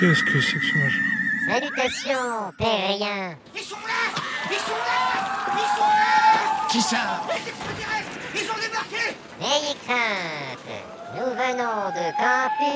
Qu'est-ce que c'est que ce machin? Salutations, terrien. Ils sont là! Ils sont là! Ils sont là! Qui ça? Les extraterrestres! Ils ont débarqué! N'ayez crainte, nous venons de camper